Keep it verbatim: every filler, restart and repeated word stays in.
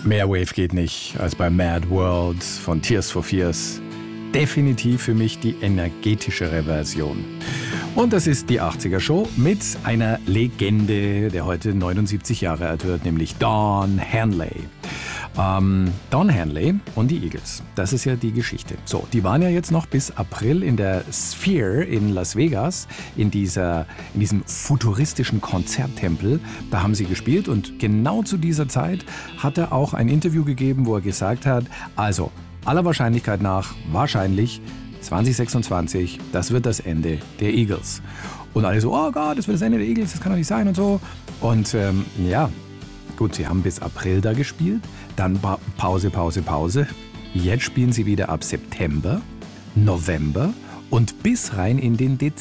Mehr Wave geht nicht als bei Mad World von Tears for Fears. Definitiv für mich die energetischere Version. Und das ist die achtziger Show mit einer Legende, der heute neunundsiebzig Jahre alt wird, nämlich Don Henley. Ähm, Don Henley und die Eagles, das ist ja die Geschichte. So, die waren ja jetzt noch bis April in der Sphere in Las Vegas, in, dieser, in diesem futuristischen Konzerttempel. Da haben sie gespielt und genau zu dieser Zeit hat er auch ein Interview gegeben, wo er gesagt hat, also aller Wahrscheinlichkeit nach, wahrscheinlich zwanzig sechsundzwanzig, das wird das Ende der Eagles. Und alle so, oh Gott, das wird das Ende der Eagles, das kann doch nicht sein und so. Und ähm, ja, gut, sie haben bis April da gespielt, dann Pause, Pause, Pause. Jetzt spielen sie wieder ab September, November und bis rein in den Dezember.